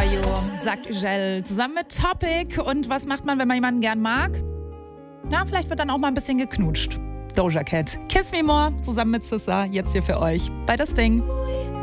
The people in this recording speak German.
over you, sagt Ugel zusammen mit Topic. Und was macht man, wenn man jemanden gern mag? Na, vielleicht wird dann auch mal ein bisschen geknutscht. Doja Cat, Kiss Me More, zusammen mit Sissa, jetzt hier für euch bei Das Ding.